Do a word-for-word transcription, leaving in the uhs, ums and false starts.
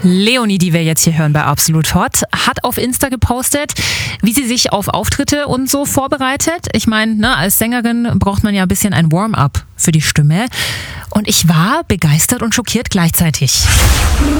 Leonie, die wir jetzt hier hören bei Absolut Hot, hat auf Insta gepostet, wie sie sich auf Auftritte und so vorbereitet. Ich meine, ne, als Sängerin braucht man ja ein bisschen ein Warm-up für die Stimme. Und ich war begeistert und schockiert gleichzeitig.